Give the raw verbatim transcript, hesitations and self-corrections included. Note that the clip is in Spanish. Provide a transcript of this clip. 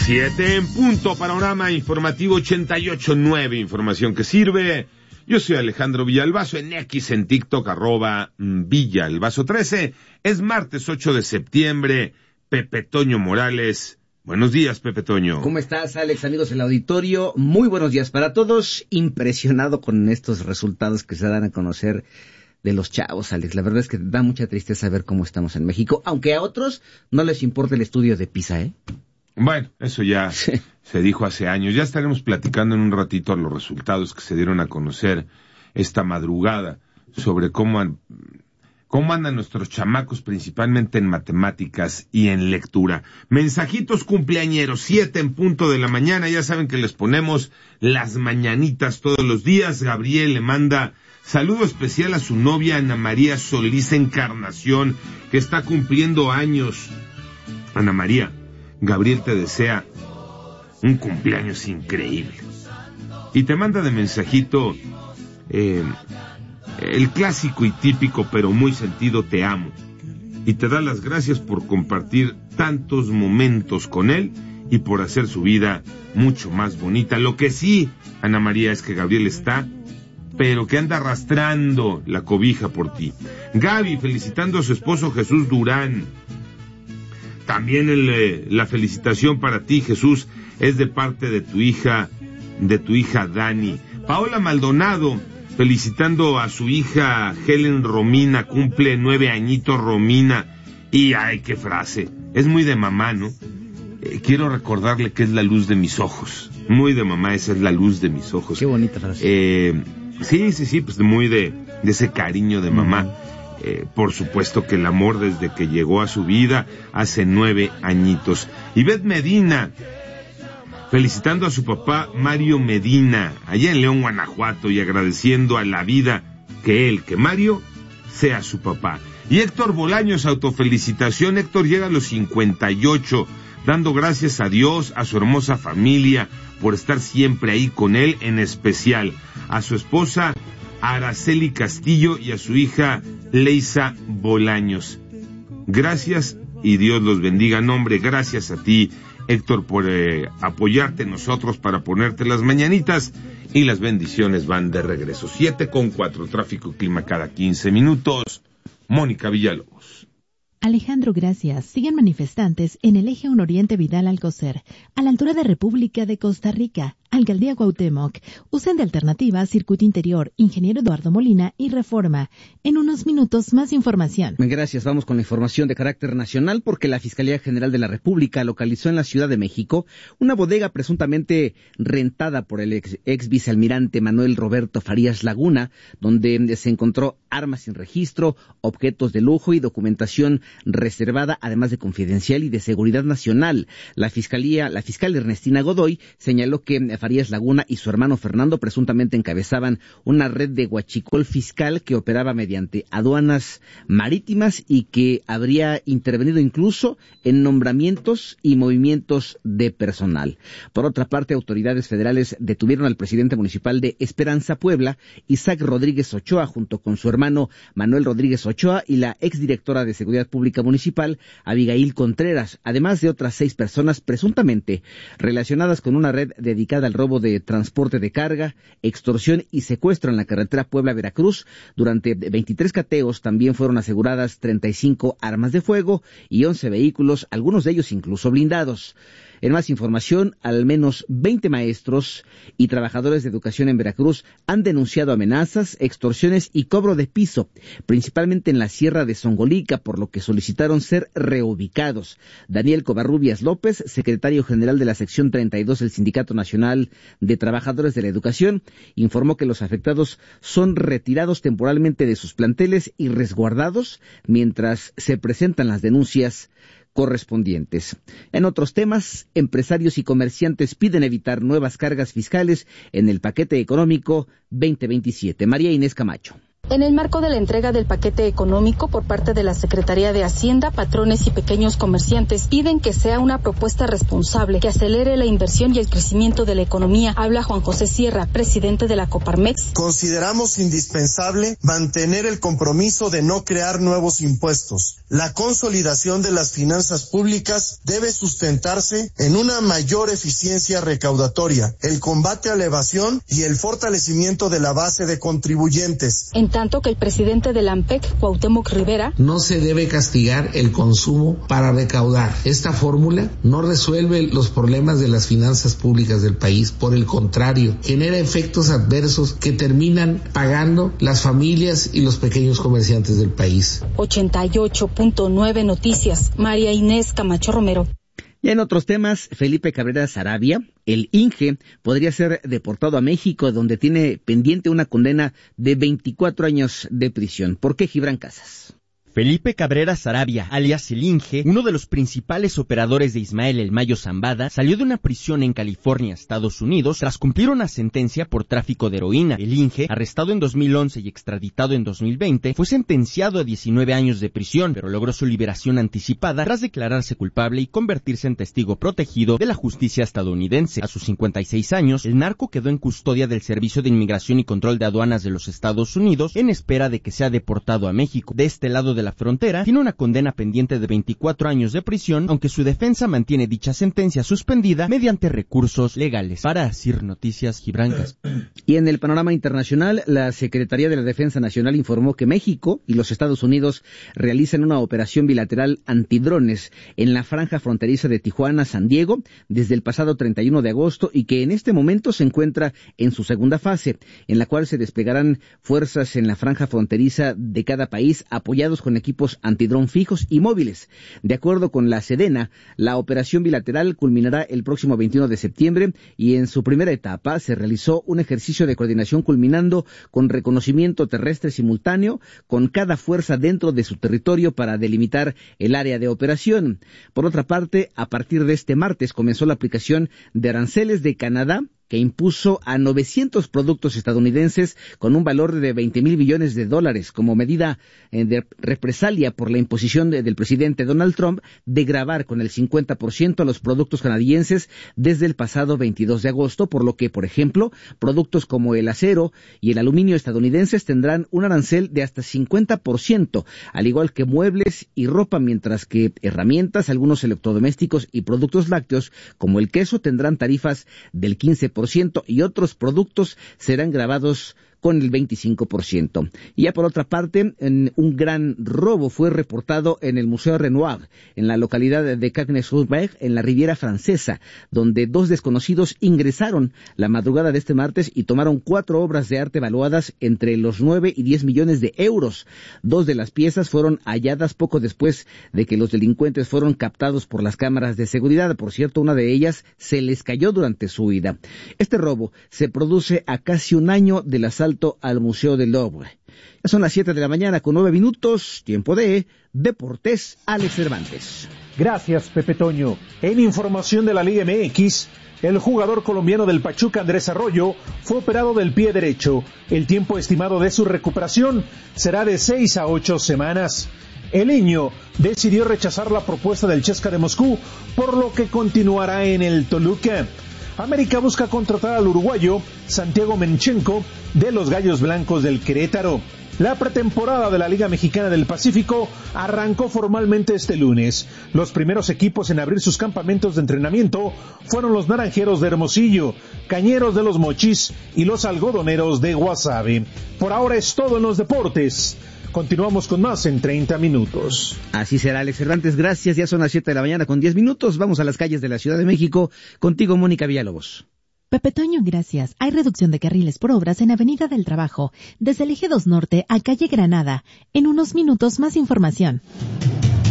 Siete en punto, panorama informativo ochenta y ocho punto nueve, información que sirve. Yo soy Alejandro Villalbazo, en X, en TikTok, arroba Villalbazo trece. Es martes ocho de septiembre. Pepe Toño Morales. Buenos días, Pepe Toño. ¿Cómo estás, Alex? Amigos del auditorio, muy buenos días para todos. Impresionado con estos resultados que se dan a conocer de los chavos, Alex. La verdad es que da mucha tristeza ver cómo estamos en México, aunque a otros no les importa el estudio de PISA, ¿eh? Bueno, eso ya sí. Se dijo hace años. Ya estaremos platicando en un ratito los resultados que se dieron a conocer esta madrugada sobre cómo, han, cómo andan nuestros chamacos, principalmente en matemáticas y en lectura. Mensajitos cumpleañeros, siete en punto de la mañana. Ya saben que les ponemos las mañanitas todos los días. Gabriel le manda saludo especial a su novia Ana María Solís Encarnación, que está cumpliendo años. Ana María, Gabriel te desea un cumpleaños increíble. Y te manda de mensajito eh, el clásico y típico, pero muy sentido, te amo. Y te da las gracias por compartir tantos momentos con él y por hacer su vida mucho más bonita. Lo que sí, Ana María, es que Gabriel está, pero que anda arrastrando la cobija por ti. Gaby felicitando a su esposo Jesús Durán. También el, eh, la felicitación para ti, Jesús, es de parte de tu hija, de tu hija Dani. Paola Maldonado, felicitando a su hija Helen Romina, cumple nueve añitos Romina. Y ay, qué frase, es muy de mamá, ¿no? Eh, quiero recordarle que es la luz de mis ojos. Muy de mamá, esa es la luz de mis ojos. Qué bonita frase. Eh, sí, sí, sí, pues muy de, de ese cariño de mamá. Mm. Eh, por supuesto que el amor desde que llegó a su vida hace nueve añitos. Ivette Medina, felicitando a su papá Mario Medina, allá en León, Guanajuato, y agradeciendo a la vida que él, que Mario, sea su papá. Y Héctor Bolaños, autofelicitación. Héctor llega a los cincuenta y ocho, dando gracias a Dios, a su hermosa familia, por estar siempre ahí con él, en especial a su esposa Araceli Castillo y a su hija Leisa Bolaños. Gracias y Dios los bendiga. Nombre, gracias a ti, Héctor, por eh, apoyarte en nosotros para ponerte las mañanitas, y las bendiciones van de regreso. Siete con cuatro, tráfico y clima cada quince minutos. Mónica Villalobos. Alejandro, gracias. Siguen manifestantes en el eje un Oriente Vidal Alcocer, a la altura de República de Costa Rica, Alcaldía Cuauhtémoc. Usen de alternativa Circuito Interior, Ingeniero Eduardo Molina y Reforma. En unos minutos, más información. Gracias. Vamos con la información de carácter nacional, porque la Fiscalía General de la República localizó en la Ciudad de México una bodega presuntamente rentada por el ex, ex vicealmirante Manuel Roberto Farías Laguna, donde se encontró armas sin registro, objetos de lujo y documentación reservada, además de confidencial y de seguridad nacional. La Fiscalía, la fiscal Ernestina Godoy, señaló que Farías Laguna y su hermano Fernando presuntamente encabezaban una red de huachicol fiscal que operaba mediante aduanas marítimas y que habría intervenido incluso en nombramientos y movimientos de personal. Por otra parte, autoridades federales detuvieron al presidente municipal de Esperanza, Puebla, Isaac Rodríguez Ochoa, junto con su hermano Manuel Rodríguez Ochoa y la exdirectora de Seguridad Pública Municipal, Abigail Contreras, además de otras seis personas presuntamente relacionadas con una red dedicada al robo de transporte de carga, extorsión y secuestro en la carretera Puebla-Veracruz. Durante veintitrés cateos también fueron aseguradas treinta y cinco armas de fuego y once vehículos, algunos de ellos incluso blindados. En más información, al menos veinte maestros y trabajadores de educación en Veracruz han denunciado amenazas, extorsiones y cobro de piso, principalmente en la Sierra de Zongolica, por lo que solicitaron ser reubicados. Daniel Covarrubias López, secretario general de la sección treinta y dos del Sindicato Nacional de Trabajadores de la Educación, informó que los afectados son retirados temporalmente de sus planteles y resguardados mientras se presentan las denuncias correspondientes. En otros temas, empresarios y comerciantes piden evitar nuevas cargas fiscales en el paquete económico veinte veintisiete. María Inés Camacho. En el marco de la entrega del paquete económico por parte de la Secretaría de Hacienda, patrones y pequeños comerciantes piden que sea una propuesta responsable que acelere la inversión y el crecimiento de la economía. Habla Juan José Sierra, presidente de la Coparmex. Consideramos indispensable mantener el compromiso de no crear nuevos impuestos. La consolidación de las finanzas públicas debe sustentarse en una mayor eficiencia recaudatoria, el combate a la evasión y el fortalecimiento de la base de contribuyentes. En tanto que el presidente de la AMPEC, Cuauhtémoc Rivera, no se debe castigar el consumo para recaudar. Esta fórmula no resuelve los problemas de las finanzas públicas del país, por el contrario, genera efectos adversos que terminan pagando las familias y los pequeños comerciantes del país. ochenta y ocho punto nueve Noticias, María Inés Camacho Romero. Y en otros temas, Felipe Cabrera Saravia, el Inge, podría ser deportado a México, donde tiene pendiente una condena de veinticuatro años de prisión. ¿Por qué, Gibran Casas? Felipe Cabrera Saravia, alias El Inge, uno de los principales operadores de Ismael El Mayo Zambada, salió de una prisión en California, Estados Unidos, tras cumplir una sentencia por tráfico de heroína. El Inge, arrestado en dos mil once y extraditado en dos mil veinte, fue sentenciado a diecinueve años de prisión, pero logró su liberación anticipada tras declararse culpable y convertirse en testigo protegido de la justicia estadounidense. A sus cincuenta y seis años, el narco quedó en custodia del Servicio de Inmigración y Control de Aduanas de los Estados Unidos en espera de que sea deportado a México. De este lado de la frontera, tiene una condena pendiente de veinticuatro años de prisión, aunque su defensa mantiene dicha sentencia suspendida mediante recursos legales. Para Asir Noticias, Gibran Casas. Y en el panorama internacional, la Secretaría de la Defensa Nacional informó que México y los Estados Unidos realizan una operación bilateral antidrones en la franja fronteriza de Tijuana-San Diego desde el pasado treinta y uno de agosto y que en este momento se encuentra en su segunda fase, en la cual se desplegarán fuerzas en la franja fronteriza de cada país apoyados con equipos antidrón fijos y móviles. De acuerdo con la Sedena, la operación bilateral culminará el próximo veintiuno de septiembre y en su primera etapa se realizó un ejercicio de coordinación culminando con reconocimiento terrestre simultáneo con cada fuerza dentro de su territorio para delimitar el área de operación. Por otra parte, a partir de este martes comenzó la aplicación de aranceles de Canadá que impuso a novecientos productos estadounidenses con un valor de veinte mil millones de dólares como medida de represalia por la imposición de, del presidente Donald Trump de gravar con el cincuenta por ciento a los productos canadienses desde el pasado veintidós de agosto, por lo que, por ejemplo, productos como el acero y el aluminio estadounidenses tendrán un arancel de hasta cincuenta por ciento, al igual que muebles y ropa, mientras que herramientas, algunos electrodomésticos y productos lácteos como el queso tendrán tarifas del quince por ciento y otros productos serán gravados con el veinticinco por ciento. Y ya por otra parte, en un gran robo fue reportado en el Museo Renoir, en la localidad de Cagnes-Rosberg, en la Riviera Francesa, donde dos desconocidos ingresaron la madrugada de este martes y tomaron cuatro obras de arte valuadas entre los nueve y diez millones de euros. Dos de las piezas fueron halladas poco después de que los delincuentes fueron captados por las cámaras de seguridad. Por cierto, una de ellas se les cayó durante su huida. Este robo se produce a casi un año del asalto al Museo del Louvre. Ya son las siete de la mañana con nueve minutos, tiempo de Deportes, Alex Cervantes. Gracias, Pepe Toño. En información de la Liga M X, el jugador colombiano del Pachuca, Andrés Arroyo, fue operado del pie derecho. El tiempo estimado de su recuperación será de seis a ocho semanas. El niño decidió rechazar la propuesta del C S K A de Moscú, por lo que continuará en el Toluca. América busca contratar al uruguayo Santiago Menchenko de los Gallos Blancos del Querétaro. La pretemporada de la Liga Mexicana del Pacífico arrancó formalmente este lunes. Los primeros equipos en abrir sus campamentos de entrenamiento fueron los Naranjeros de Hermosillo, Cañeros de los Mochis y los Algodoneros de Guasave. Por ahora es todo en los deportes. Continuamos con más en treinta minutos. Así será, Alex Cervantes, gracias. Ya son las siete de la mañana con diez minutos. Vamos a las calles de la Ciudad de México. Contigo, Mónica Villalobos. Pepe Toño, gracias. Hay reducción de carriles por obras en Avenida del Trabajo, desde el Eje dos Norte a Calle Granada. En unos minutos más información.